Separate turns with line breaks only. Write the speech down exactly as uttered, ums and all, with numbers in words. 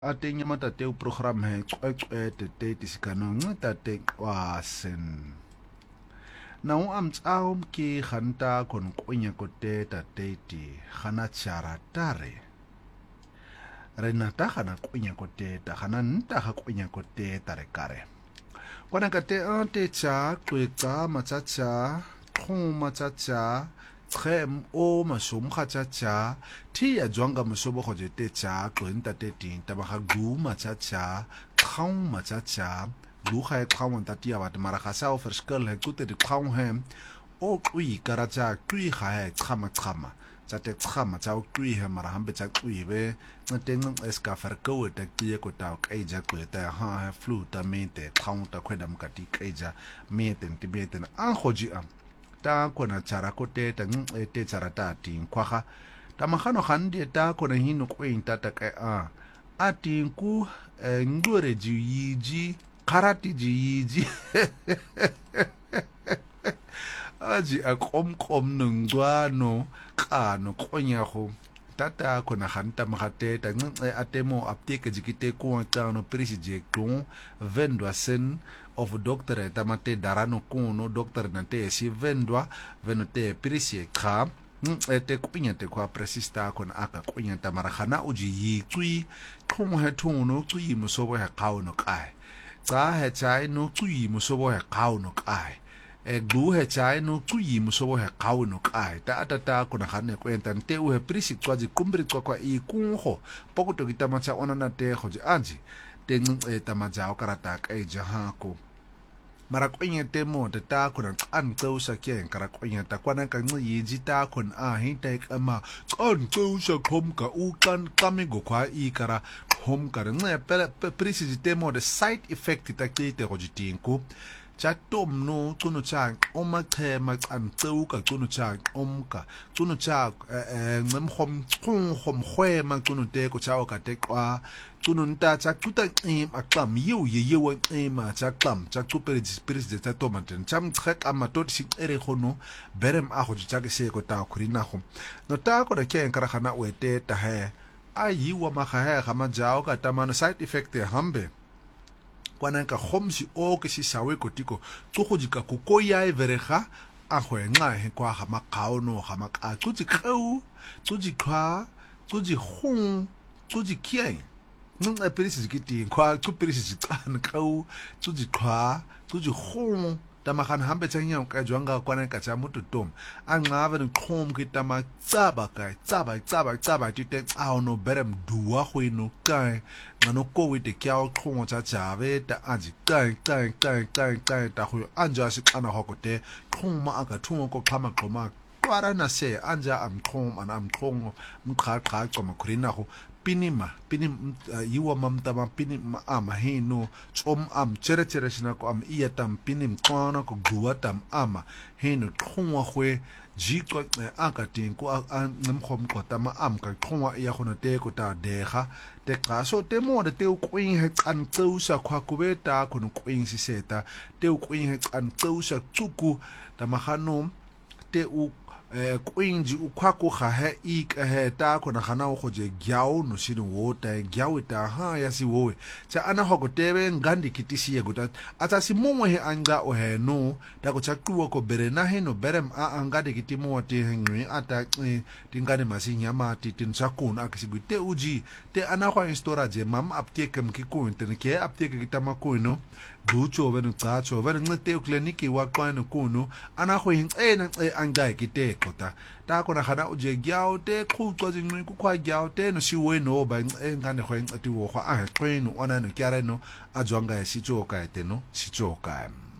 Ating matate o program he cwecwe tete tisikano tate kwasen. Na o amtsaum ki khanta kon kunya kote tate ti khana chara tare. Renata khana kunya kote ta khana nta kha kunya kote tare kare. Kwana kate ante cha kweka machacha khum machacha Trem o masum khachacha ti ya jwanga musobo khojete cha kwenta te tin tabaga gu machacha khang machacha gu kha khang ta ti awat mara khasa o verskil he kute de khang hem o kui karacha kui kha he khama khama cha te khama cha o kui he mara hambe cha kui be teng eska farko ta ki ko ta kai ja ko ta ha flu ta mente khang ta khwedam ka ti kai ja meten ti beten an khoji am ta kona chara kote ta ngete chara ta tin kwaga ta magano gande ta kona hino kwenta ta ka a atinku ngore jiji karati jiji aji akom kom nungwano kano konyago tata kona ganta magate ta ngete atemo apteke jikite ko ta no presije kon vendwa sen of doctor tamate darano kuno doctor nante si vendwa venote prisi kha ete kupinya te kwa presista kon aka kunya tamarahana uji yi tui khum he thuno tui musobo he kauno kai tsa he chai no tui musobo he kauno kai e glu he chai no tui musobo he kauno kai ta atata kon hane kwenta nte u he prisi twaji kumbri kwa kwa i kunho pokuto kitamacha onana te khoji anji teng eta majao karata kai jahako marakwenya temo te ta kon an tso sa kyen karakwenya ta kwana ka ngi jita kon a hin tai kama kon tso sa khom ka u kan kami go kwa i kara khom ka ngi pe precise temo the side effect ta ke te go jitinko cha tom no tsuno cha oma khema an tso ka tsuno cha omka tsuno cha ngem khom khum khom khwema tsuno te ko cha o ka te kwa tsuno nta cha tuta im akam yu ye ye wa ima cha kam cha super spirit de ta tomaten cham trek amatot si ere khono berem a go cha ke se ko ta khurina go no ta ko de ke nkara khana wete ta he ayi wa ma kha he ga ma jao ka tamano side effect e hambe kwana ka khomsi o ke si sawe kotiko tsogo jika kokoya e verega a go enga he kwa ga makaono ga maka tsoji khau tsoji khwa tsoji khung tsoji kieng nung e perisi kiti kwa tso perisi tsan khau tsoji khwa tsoji khung tamagan hambe tsanya ka jwanga kwana ka tsa mututom anga ve khom ki tama tsaba ka tsaba tsaba tsaba ti te aono berem duwa go ino kai ngano ko wite kyao khong tsa tsabe ta anji kai kai kai kai kai ta go anja se kana hokote khong ma aka thungo ko khama khoma kwara na se anja am khom an am khong mkha kha khoma khurina go pinima pinim yiwa mamtama pinim ama hino chom am chere chere sina ko am iatam pinim kwana ko guatam ama hino khongwa khwe jiko aka tin ko an ngkhom ko tama am ka khongwa ya khona te ko ta deha te ka so te mo de te kwing he kan tsusa khwa kubeta kono kwing siseta te kwing he kan tsusa tsuku tamahano te u kwinji ukwako ga he ik he ta kona gana go je gyao no sino wota gyao ta ha ya si wo cha ana go tebe ngandi kitisi ye gota ata si mo he anga o he no ta ko cha tuwa ko berena he no berem a anga de kitimo te hengwe ata tingane masinya ma ti tin sakun akisi te uji te ana go instora je mam apteke mkiko intene apteke kitama ko no ducho ven tsacho ven ngte kliniki wa kwano kuno ana go hin ena anga kite kota ta kona gana o je gyao te khutwa jingwe ku kwa gyao te no si weno ba ngane go ngati wo ga a kweno ona no kyare no a jwanga ya sicho ka eteno sicho ka